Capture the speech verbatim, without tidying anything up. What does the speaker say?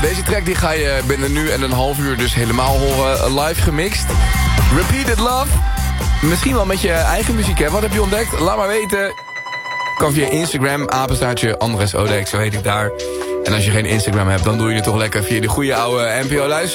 Deze track die ga je binnen nu en een half uur dus helemaal horen. Live gemixt. Repeated Love. Misschien wel met je eigen muziek, hè? Wat heb je ontdekt? Laat maar weten. Kan via Instagram, apenstaartje, Andres Odex, zo heet ik daar. En als je geen Instagram hebt, dan doe je het toch lekker via de goede oude N P O luister.